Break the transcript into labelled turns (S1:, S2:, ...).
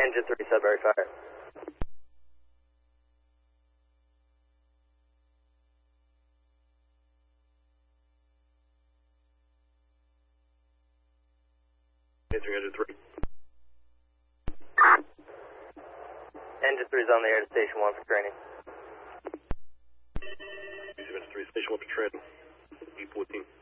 S1: Engine 3, Sudbury Fire.
S2: Answering Engine 3.
S1: Engine 3 is on the air to Station 1 for training.
S2: Engine 3, Station 1 for training. E14.